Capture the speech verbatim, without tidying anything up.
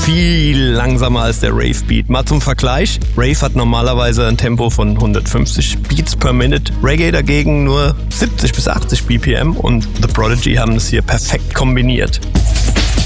viel langsamer als der Rave-Beat. Mal zum Vergleich, Rave hat normalerweise ein Tempo von hundertfünfzig Beats per Minute, Reggae dagegen nur siebzig bis achtzig B P M und The Prodigy haben es hier perfekt kombiniert.